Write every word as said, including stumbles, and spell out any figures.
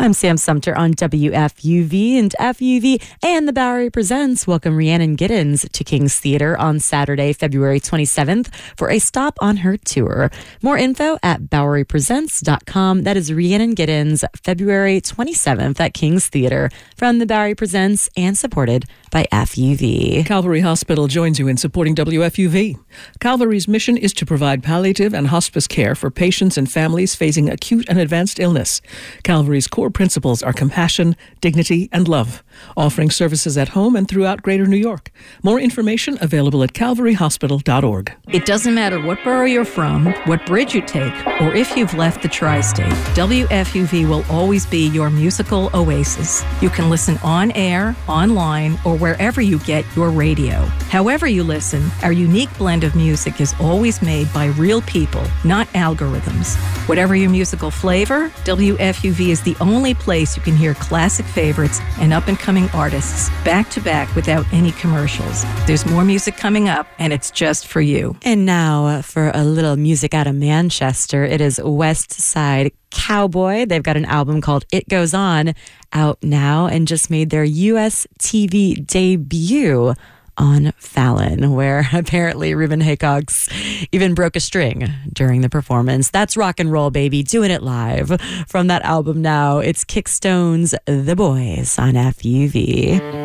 I'm Sam Sumter on W F U V, and F U V and the Bowery Presents welcome Rhiannon Giddens to King's Theatre on Saturday, February twenty-seventh for a stop on her tour. More info at bowery presents dot com. That is Rhiannon Giddens, February twenty-seventh at King's Theatre from the Bowery Presents and supported by F U V. Calvary Hospital joins you in supporting W F U V. Calvary's mission is to provide palliative and hospice care for patients and families facing acute and advanced illness. Calvary's core principles are compassion, dignity, and love, offering services at home and throughout Greater New York. More information available at calvary hospital dot org. It doesn't matter what borough you're from, what bridge you take, or if you've left the tri-state, W F U V will always be your musical oasis. You can listen on air, online, or wherever you get your radio. However you listen, our unique blend of music is always made by real people, not algorithms. Whatever your musical flavor, W F U V is the only place you can hear classic favorites and up-and-coming artists back to back without any commercials. There's more music coming up, and it's just for you. And now for a little music out of Manchester. It is West Side Cowboy. They've got an album called It Goes On out now and just made their U S T V debut on Fallon, where apparently Reuben Haycox even broke a string during the performance. That's rock and roll, baby, doing it live. From that album now, it's Kickstone's The Boys on F U V.